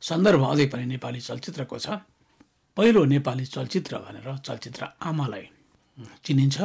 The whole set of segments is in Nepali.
सन्दर्भ अझै पनि नेपाली चलचित्रको छ। पहिलो नेपाली चलचित्र भनेर चलचित्र आमालाई चिनिन्छ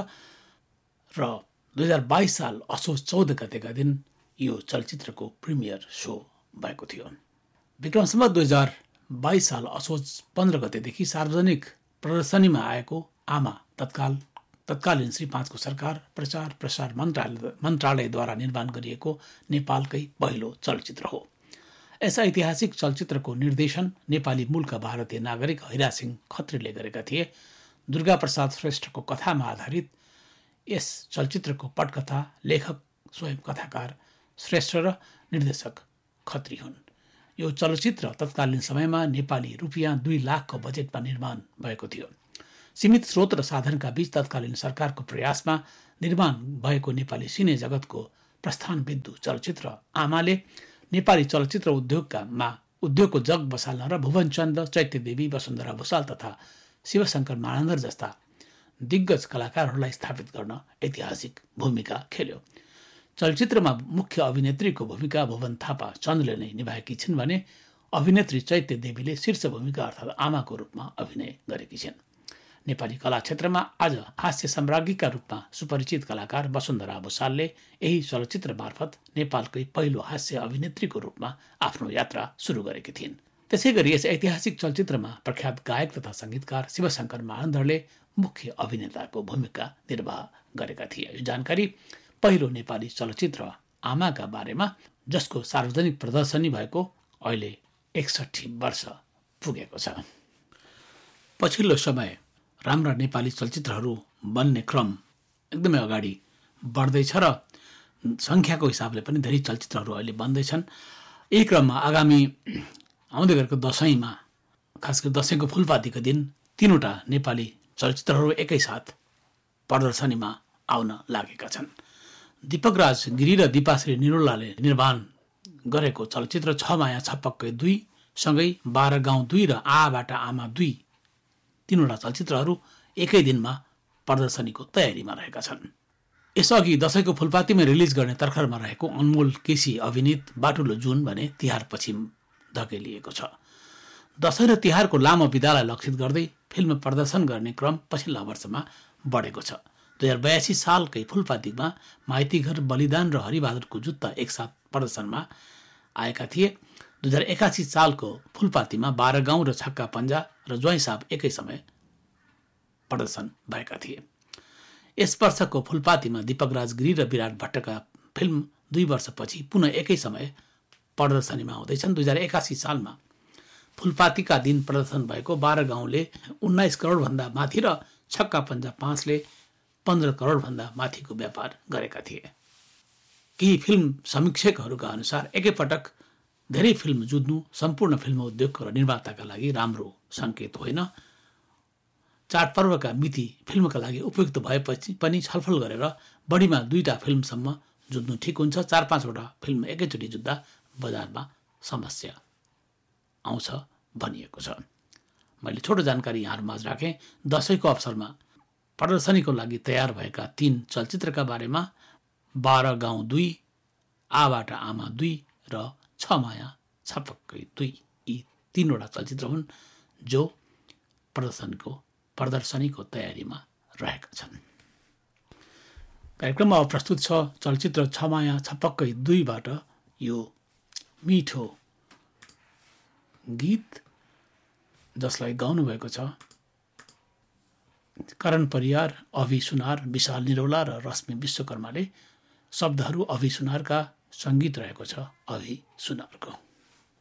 र 2022 साल असोज 14 गतेका दिन यो चलचित्रको प्रिमियर सो भएको थियो। विक्रम सम्वत 2022 साल असोज 15 गतेदेखि सार्वजनिक प्रदर्शनीमा आएको आमा तत्कालीन श्री 5 को सरकार प्रचार प्रसार मन्त्रालयद्वारा निर्माण गरिएको नेपालकै पहिलो चलचित्र हो। यस ऐतिहासिक चलचित्रको निर्देशन नेपाली मूलका भारतीय नागरिक हैरासिंह खत्रीले गरेका थिए। दुर्गा प्रसाद श्रेष्ठको कथामा आधारित यस चलचित्रको पटकथा लेखक स्वयं कथाकार श्रेष्ठ र निर्देशक खत्री हुन्। यो चलचित्र तत्कालीन समयमा नेपाली रुपियाँ 2 लाखको बजेटमा निर्माण भएको थियो। सीमित स्रोत र साधनका बीच तत्कालीन सरकारको प्रयासमा निर्माण भएको नेपाली सिने जगतको प्रस्थान बिन्दु चलचित्र आमाले नेपाली चलचित्र उद्योगको जग बसाल्न र भुवनचन्द, चैत्यदेवी, वसुन्धरा भुसाल तथा शिवशंकर मानन्दर जस्ता दिग्गज कलाकारहरूलाई स्थापित गर्न ऐतिहासिक भूमिका खेल्यो। चलचित्रमा मुख्य अभिनेत्रीको भूमिका भुवन थापा चन्दले नै निभाएकी छिन् भने अभिनेत्री चैत्यदेवीले शीर्ष भूमिका अर्थात् आमाको रूपमा अभिनय गरेकी छिन्। नेपाली कला क्षेत्रमा आज हास्य सम्राज्ञीका रूपमा सुपरिचित कलाकार वसुन्धरा भुसालले यही चलचित्र मार्फत नेपालकै पहिलो हास्य अभिनेत्रीको रूपमा आफ्नो यात्रा सुरु गरेकी थिइन्। त्यसैगरी यस ऐतिहासिक चलचित्रमा प्रख्यात गायक तथा संगीतकार शिवशंकर मानन्दरले मुख्य अभिनेताको भूमिका निर्वाह गरेका थिए। यो जानकारी पहिलो नेपाली चलचित्र आमाका बारेमा जसको सार्वजनिक प्रदर्शनी भएको अहिले 61 वर्ष पुगेको छ। पछिल्लो समय राम्रा नेपाली चलचित्रहरू बन्ने क्रम एकदमै अगाडि बढ्दैछ र सङ्ख्याको हिसाबले पनि धेरै चलचित्रहरू अहिले बन्दैछन्। यही क्रममा आगामी आउँदै गरेको दसैँमा, खास गरी दसैँको फुलपातीको दिन 3वटा नेपाली चलचित्रहरू एकैसाथ प्रदर्शनीमा आउन लागेका छन्। दीपकराज गिरी र दीपाश्री निरोलाले निर्माण गरेको चलचित्र 6 माया छपक्कै 2 सँगै 12 गाउँ 2 र आबाट आमा 2 3वटा चलचित्रहरू एकै दिनमा प्रदर्शनीको तयारीमा रहेका छन्। यसअघि दसैँको फुलपातीमा रिलिज गर्ने तर्खरमा रहेको अनमोल केसी अभिनीत बाटुलो जुन भने तिहारपछि धकेलिएको छ। दसैँ र तिहारको लामो विदालाई लक्षित गर्दै फिल्म प्रदर्शन गर्ने क्रम पछिल्ला वर्षमा बढेको छ। 2082 सालकै फुलपातीमा माइतीघर, बलिदान र हरिबहादुरको जुत्ता एकसाथ प्रदर्शनमा आएका थिए। 2081 सालको फुलपातीमा 12 गाउँ र छक्का पन्जा र ज्वाइँ साहब एकै समय प्रदर्शन भएका थिए। यस वर्षको फुलपातीमा दीपकराज गिरी र विराट भट्टका फिल्म 2 वर्षपछि पुनः एकै समय प्रदर्शनीमा आउँदैछन्। 2081 सालमा फुलपातीका दिन प्रदर्शन भएको 12 गाउँले 19 करोडभन्दा माथि र छक्का पन्जा 5ले 15 करोडभन्दा माथिको व्यापार गरेका थिए। केही फिल्म समीक्षकहरूका अनुसार एकैपटक धेरै फिल्म जुझ्नु सम्पूर्ण फिल्म उद्योग र निर्माताका लागि राम्रो सङ्केत होइन। चाडपर्वका मिति फिल्मका लागि उपयुक्त भएपछि पनि छलफल गरेर बढीमा 2टा फिल्मसम्म जुझ्नु ठिक हुन्छ। 4-5वटा फिल्म एकैचोटि जुत्दा बजारमा समस्या आउँछ भनिएको छ। मैले छोटो जानकारी यहाँहरूमाझ राखेँ। दसैँको अवसरमा प्रदर्शनीको लागि तयार भएका 3 चलचित्रका बारेमा 12 गाउँ 2, आबाट आमा 2 र 6 माया छपक्कै 2 यी 3वटा चलचित्र हुन् जो प्रदर्शनीको तयारीमा रहेका छन्। कार्यक्रममा अब प्रस्तुत छ चलचित्र 6 माया छपक्कै 2बाट यो मिठो गीत जसलाई गाउनु भएको छ करण परियार, अभि सुनार, विशाल निरौला र रश्मि विश्वकर्माले। शब्दहरू अभि सुनारका, सङ्गीत रहेको छ अभि सुनारको।